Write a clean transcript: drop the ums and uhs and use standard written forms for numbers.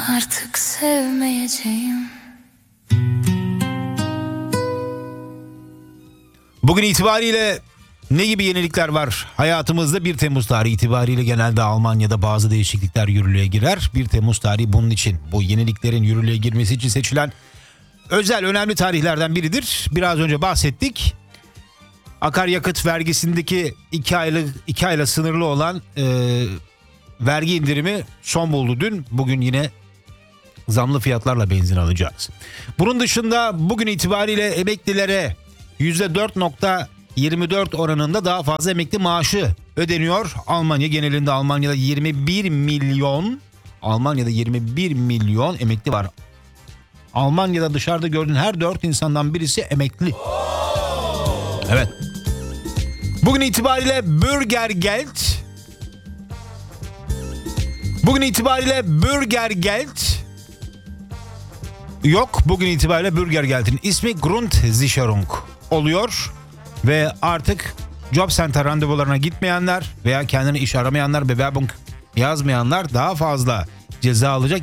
artık sevmeyeceğim. Bugün itibariyle ne gibi yenilikler var hayatımızda? 1 Temmuz tarihi itibariyle genelde Almanya'da bazı değişiklikler yürürlüğe girer. 1 Temmuz tarihi bunun için, bu yeniliklerin yürürlüğe girmesi için seçilen özel önemli tarihlerden biridir. Biraz önce bahsettik. Akaryakıt vergisindeki 2 ayla sınırlı olan vergi indirimi son buldu dün. Bugün yine zamlı fiyatlarla benzin alacağız. Bunun dışında bugün itibariyle emeklilere %4.24 oranında daha fazla emekli maaşı ödeniyor. Almanya genelinde, Almanya'da 21 milyon emekli var. Almanya'da dışarıda gördüğün her 4 insandan birisi emekli. Evet. Bugün itibariyle Bürgergeld yok. Bugün itibariyle Bürgergeld'in ismi Grundsicherung oluyor ve artık Job Center randevularına gitmeyenler veya kendine iş aramayanlar ve Werbung yazmayanlar daha fazla ceza alacak.